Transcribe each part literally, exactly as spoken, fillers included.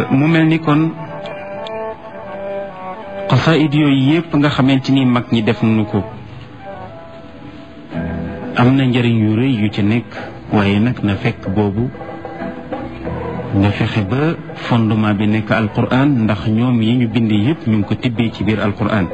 mu mel ni kon xasaayid yooyu yépp nga xamante ni mag ñi def nañu ko am na njëriñ yu rëy yu ci nekk waaye nag na fekk boobu nga fexe ba fondement bi nekk alquran ndax ñoom yi ñu bind yépp ñu ngi ko tibbee ci biir alquran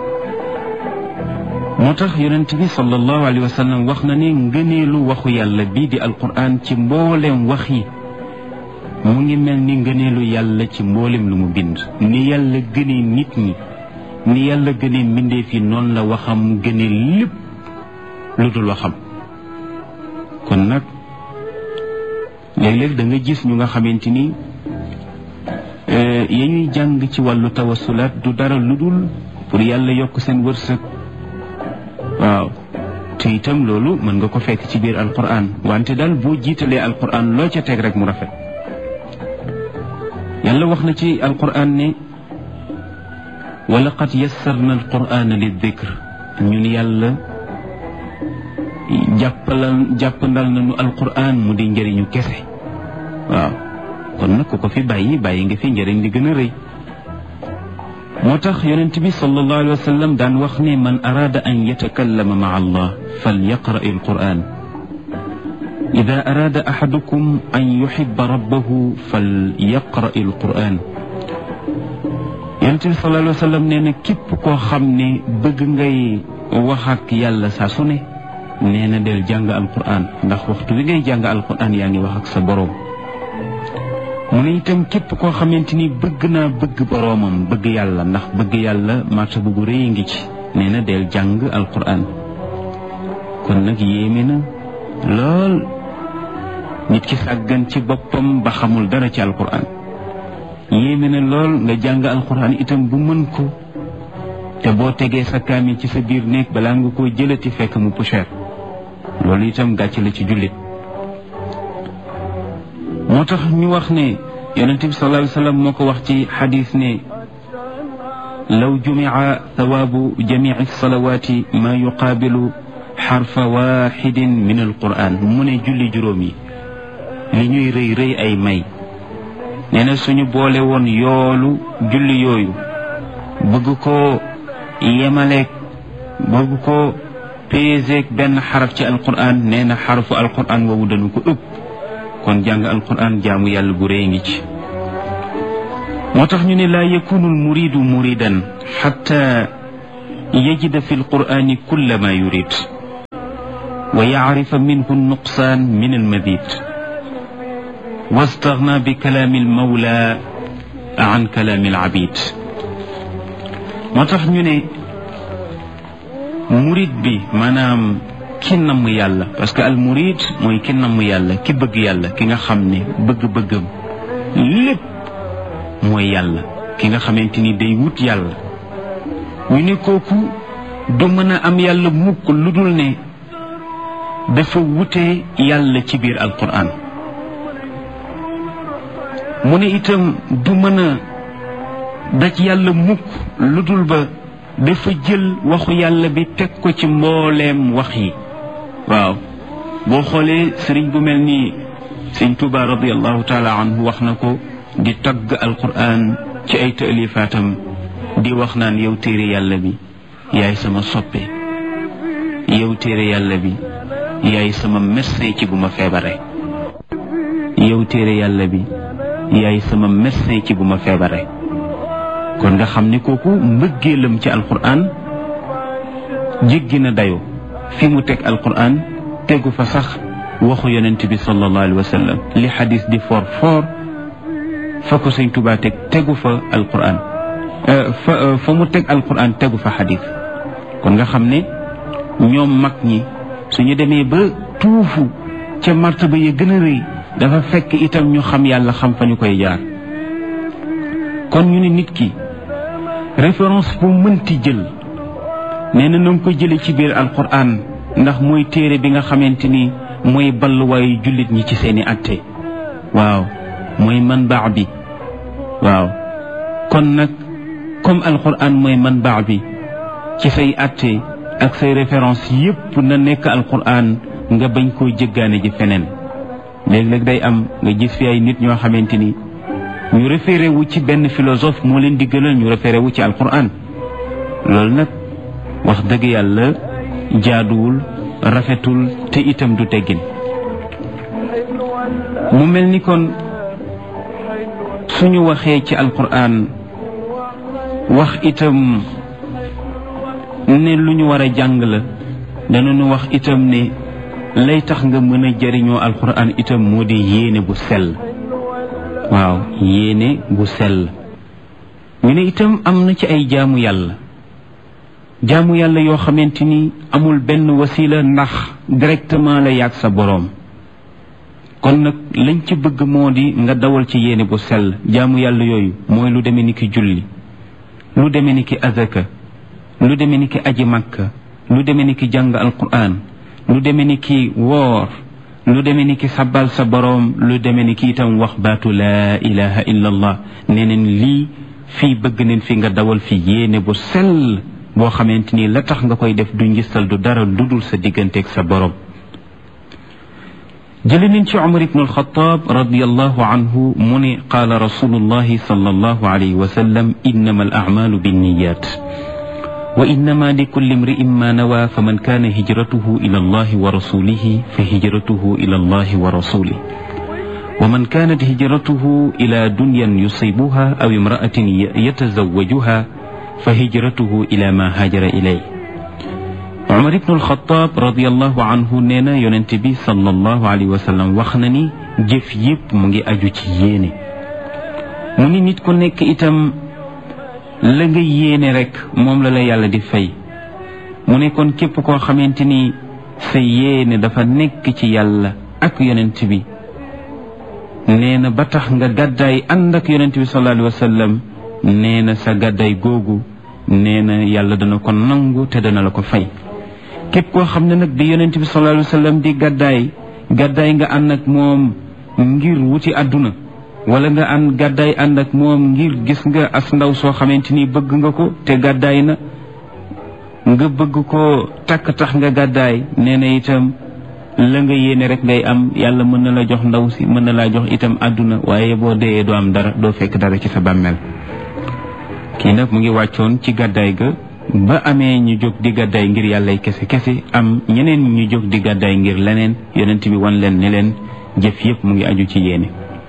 moo tax yonent bi sallallahu alayhi wa sallam wax na ne ngëneelu waxu yàlla bii di alquran ci mbooleem wax yi mu ngi mel ni ngëneelu yàlla ci mboolem lu mu bind ni yàlla gënee nit ñi ni yàlla gënee mbindeef yi noonu la waxam gënee lépp lu dul waxam kon nag léeg-léeg da nga gis ñu nga xamante ni ya ñuy jàng ci wàllu tawasulaat du dara lu dul pour yàlla yokk seen wërsëg waaw te itam loolu mën nga ko fekk ci biir alquran wante daal boo jiitalee alquran loo ca teg rek mu rafet yàlla wax na ci alquran ne wa laqad yassarna alqurana lidikr ñun yàlla jàppalal jàppandal nañu alquran mu di njëriñu kese waaw kon nag ku ko fi bàyyi bàyyi nga fi njëriñ li gën a rëy moo tax yonent bi sallallahu alayhi wa sallam daan wax ne man araada an yatakallama maa allah falyaqra alquran ida araada ahadukum an yuhibba rabbahu falyaqra alquran yonent bi sallallahu alayhi wa sallam nee na képp koo xam ne bëgg ngay wax ak yàlla saa su ne nee na del jàng alquran ndax waxtu wi ngay jàng alquran yaa ngi wax ak sa boroom mu ne itam képp koo xamante ni bëgg naa bëgg boroomam bëgg yàlla ndax bëgg yàlla martaba bu rëy ngi ci nee na del jàng alquran kon nag yéeme na lool nit ki sàggan ci boppam ba xamul dara ci alquran yéeme na lool nga jàng alquran itam bu mën ko te boo tegee sa kaamil ci sa biir néeg balaa nga koo jëlati fekk mu poussière loolu itam gàcc la ci jullit moo tax ñu wax ne yonente bi sallallahu alayhi wa sallam moo ko wax ci xadis ne law jumica thawaabu jamici salawaati maa yuqaabilu xarfa waxidin min alquran mu ne julli juróom yi li ñuy rëy rëy ay may nee na suñu boole woon yoolu julli yooyu bëgg ko yemaleeg bëgg ko peeseeg benn xaraf ci alquran nee na xarafu alquran woowu dañu ko ëpp kon jàng alquran jaamu yàlla bu rëy ngi ci moo tax ñu ne laa yakunu almuridu muridan xatta yajida fi alqurani kulla ma yurid wa yacrifa minhu nuqsaan min almadid wastaghna bi kalaami almawla an kalaami alabid moo tax ñu ne murid bi maanaam ki namm yàlla parce que al murid mooy ki namm yàlla ki bëgg yàlla ki nga xam ne bëgg-bëggam lépp mooy yàlla ki nga xamante ni day wut yàlla ñu ne kooku du mën a am yàlla mukk lu dul ne dafa wute yàlla ci biir alquran mu ne itam du mën a daj yàlla mukk lu dul ba dafa jël waxu yàlla bi teg ko ci mbooleem wax yi waaw boo xoolee sëriñ bu mel ni sëriñ Tuuba radiallahu taala anhu wax na ko di tagg alquran ci ay taalifaatam di wax naan yow téere yàlla bi yaay sama soppe yow téere yàlla bi yaay sama médecin ci bu ma feebare yow téere yàlla bi yaay sama médecin ci bu ma feebare kon nga xam ne kooku mbëggeelam ci alquran jéggi na dayo fi mu teg alquran tegu fa sax waxu yonent bi sallallahu alayhi wa sallam li xadis di for for fa ko sëñ Tuubaa teg tegu fa alquran fa fa mu teg alquran tegu fa xadis kon nga xam ne ñoom mag ñi suñu demee ba tuufu ca martaba ya gën a rëy dafa fekk itam ñu xam yàlla xam fa ñu koy jaar kon ñu ne nit ki référence bu mënti jël nee na nga ko jële ci biir alquran ndax mooy téere bi nga xamante ni mooy balluwaayu jullit ñi ci seeni atte waaw mooy man baax bi waaw kon nag comme alquran mooy man baax bi ci say atte ak say référence yépp na nekk alquran nga bañ koo jëggaane ji feneen léeg-léeg day am nga gis fi ay nit ñoo xamante ni ñu référé wu ci benn philosophe moo leen di gënal ñu référé wu ci alquran loolu nag wax dëgg yàlla jaaduwul rafetul te itam du teggin mu mel ni kon suñu waxee ci alquran wax itam ne lu ñu war a jàng la danañu wax itam ne lay tax nga mën a jëriñoo alquran itam moo di yéene bu sell waaw yéene bu sell ñu ne itam am na ci ay jaamu yàlla jaamu yàlla yoo xamante ni amul benn wasila ndax directement la yàgg sa boroom kon nag lañ ci bëgg moo di nga dawal ci yéene bu sell jaamu yàlla yooyu mooy lu demee ni ki julli lu demee ni ki azaka lu demee ni ki aji makka lu demee ni ki jàng alquran lu demee ni ki woor lu demee ni ki sabbal sa boroom lu demee ni ki itam wax baatu laa ilaha illa allah nee neen lii fii bëgg neen fi nga dawal fi yéene bu sell boo xamante ni la tax nga koy def du ngistal du dara lu dul sa digganteeg sa boroom jële nañ ci Umar ibn al-Khattab radiyallahu anhu mu ne qaala rasulullahi sallallahu alayhi wa sallam innama al a'malu binniyat wa innama likulli imri'in ma nawa faman kana hijratuhu ila allahi wa rasulihi fa hijratuhu ila allahi wa rasulihi wa man kanat hijratuhu ila dunyan yusibuha aw imra'atin yatazawwajuha fa hijratuhu ila ma hajara ilayhi Umar ibn al-Khattab radiyallahu anhu nee na yonent bi sallallahu alayhi wa sallam wax na ni jëf yépp mu ngi aju ci yéene mu ni nit ku nekk itam la nga yéene rek moom la la yàlla di fay mu ne kon képp koo xamante ni sa yéene dafa nekk ci yàlla ak yonent bi nee na ba tax nga gàddaay ànd ak yonent bi sallallahu alayhi wa sallam nee na sa gàddaay googu nee na yàlla dana ko nangu te dana la ko fay képp koo xam ne nag bi yonent bi sallallahu alayhi wa sallam di gàddaay gàddaay nga ànd ak moom ngir wuti àdduna wala nga ànd gàddaay ànd ak moom ngir gis nga as ndaw soo xamante ni bëgg nga ko te gàddaay na nga bëgg ko takk tax nga gàddaay nee na itam la nga yéene rek ngay am yàlla mën na la jox ndaw si mën na laa jox itam àdduna waaye boo dee doo am dara doo fekk dara ci sa bàmmeel kii nag mu ngi wàccoon ci gàddaay ga ba amee ñu jóg di gàddaay ngir yàllay kese kese am ñeneen ñu jóg di gàddaay ngir leneen yonent bi wan leen ne leen jëf yépp mu ngi aju ci yéene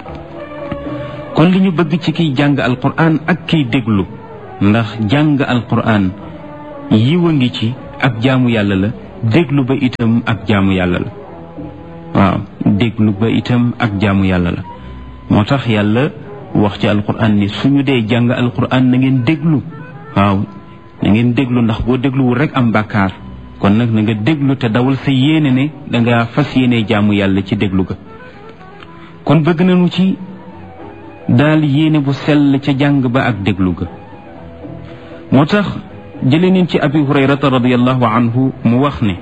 kon li ñu bëgg ci kiy jàng alquran ak kiy déglu ndax jàng alquran yiw a ngi ci ak jaamu yàlla la déglu ba itam ak jaamu yàlla la waaw déglu ba itam ak jaamu yàlla la moo tax yàlla wax ci alquran ni suñu dee jàng alquran na ngeen déglu waaw na ngeen déglu ndax boo dégluwul rek am bàkkaar kon nag na nga déglu te dawal sa yéene ne danga fas yéene jaamu yàlla ci déglu ga kon bëgg nañu ci daal yéene bu sell ca jàng ba ak déglu ga moo tax jële nañ ci abi hurayrata radiyallahu anhu mu wax ne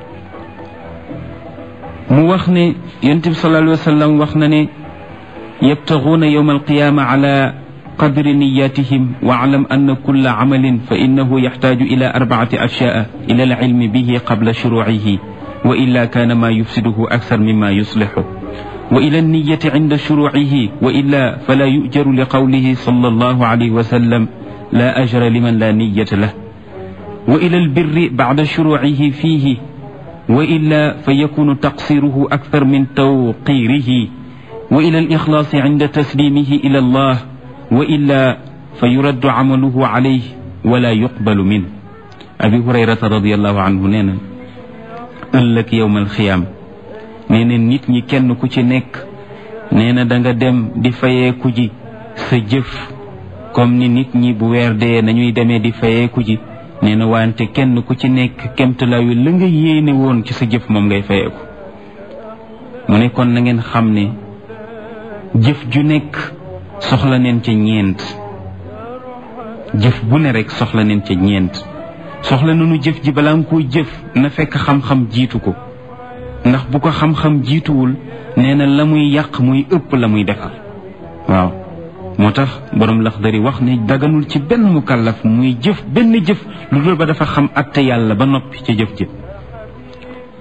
mu wax ne yonent bi sallallahu alayhi wa sallam wax na ne yabtaguuna yawma alqiyaama ala qadri niyatihim wa alam anna kulla amalin fa innahu yaxtaaju ila arbaati ashyaa ila alilmi bihi qabla shuruucihi wa illa kaana maa yufsiduhu akthar mimma yuslixu wa ila alniyati cinda shuruucihi wa illa fala yujaru li qawlihi sallallahu alayhi wa sallam la ajra liman la niyata lah wa ila albirri bacda shuruucihi fiihi wa illa fa yakunu taqsiruhu akthar min tawqiirihi wa ila alixlaasi cinda taslimihi ila allah wa illa fa yuraddu camaluhu calayhi wala yuqbalu min abi hurayrata radiallahu anhu nee na ëllëg yowma alxiyaam nee na nit ñi kenn ku ci nekk nee na da nga dem di fayeeku ji sa jëf comme ni nit ñi bu weer dee nañuy demee di fayeeku ji nee na wante kenn ku ci nekk kemtalaayu la nga yéene woon ci sa jëf moom ngay fayeeku mu ne kon na ngeen xam ne jëf ju nekk soxla neen ca ñeent jëf bu ne rek soxla neen ca ñeent soxla nañu jëf ji balaa nga koo jëf na fekk xam-xam jiitu ko ndax bu ko xam-xam jiituwul nee na la muy yàq muy ëpp la muy defar waaw moo tax borom Laxdari wax ne daganul ci benn mukallaf muy jëf benn jëf lu dul ba dafa xam atte yàlla ba noppi ca jëf jëf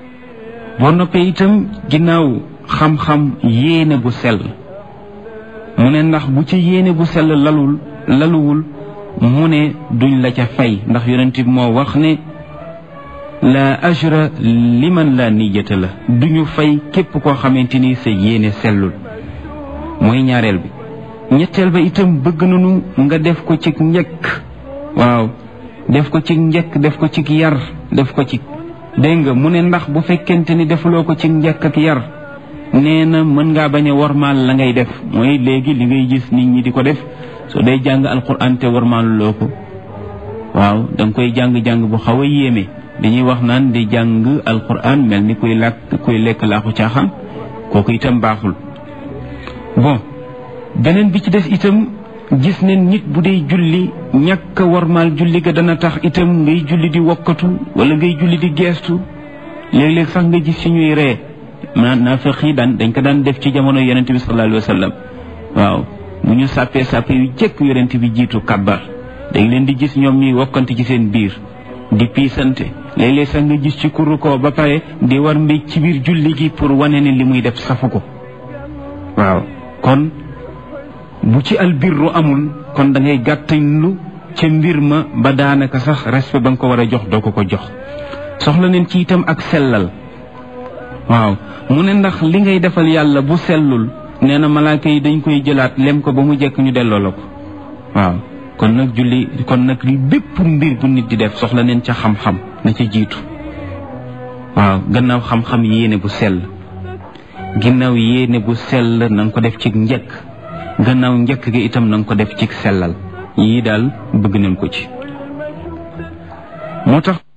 boo noppee itam ginnaaw xam-xam yéene bu sell mu ne ndax bu ci yéene bu sell lalul laluwul mu ne duñ la ca fay ndax yonent bi moo wax ne la ajra liman la niyata la duñu fay képp koo xamante ni sa yéene sellul mooy ñaareel bi ñetteel ba itam bëgg nañu nga def ko ci njëkk waaw def ko ci njëkk def ko ci yar def ko ci dégg nga mu ne ndax bu fekkente ni defuloo ko ci njëkk ak yar nee na mën ngaa bañ a warmaal la ngay def mooy léegi li ngay gis nit ñi di ko def soo day jàng alquran te warmaaluloo ko waaw da nga koy jàng-jàng bu xaw a yéeme dañuy wax naan di jàng alquran mel ni kuy làkk kuy lekk laaxu caaxaan kooku itam baaxul. bon beneen bi ci des itam gis ne nit bu dee julli ñàkk a warmaal julli ga dana tax itam ngay julli di wokkatu wala ngay julli di geestu léeg-léeg sax nga gis ci ñuy ree maanaam naafiq yi daan dañ ko daan def ci jamono yonent bi sallallahu alayhi wa sallam waaw bu ñu sàppee sàppe yu jëkk yonent bi jiitu kabbar dañ leen di gis ñoom ñuy wokkante ci seen biir di piisante léeg-léeg sax nga gis ci kuru ko ba pare di war mbéj ci biir julli gi pour wane ne li muy def safu ko waaw kon bu ci albirru amul kon da ngay gàttañlu ca mbir ma ba daanaka sax respect ba nga ko war a jox doo ko ko jox soxla neen ci itam ak sellal waaw mu ne ndax li ngay defal yàlla bu sellul nee na malaaka yi dañ koy jëlaat lem ko ba mu jekk ñu delloo la ko waaw kon nag julli kon nag li bépp mbir bu nit di def soxla neen ca xam-xam na ca jiitu waaw gannaaw xam-xam yéene bu sell ginnaaw yéene bu sell na nga ko def ci njëkk gannaaw njëkk gi itam na nga ko def ci sellal yii daal bëgg nañ ko ci moo tax